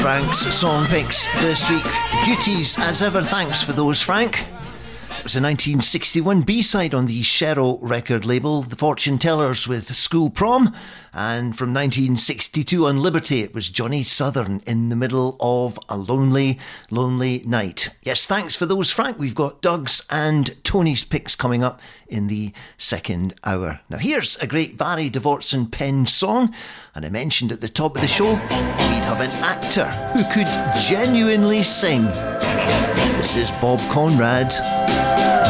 Frank's song picks this week. Beauties as ever, thanks for those, Frank. It was a 1961 B-side on the Cheryl record label, The Fortune Tellers with School Prom. And from 1962 on Liberty, it was Johnny Southern, In the Middle of a Lonely, Lonely Night. Yes, thanks for those, Frank. We've got Doug's and Tony's picks coming up in the second hour. Now here's a great Barry Dvortson penned song. And I mentioned at the top of the show, we'd have an actor who could genuinely sing. This is Bob Conrad.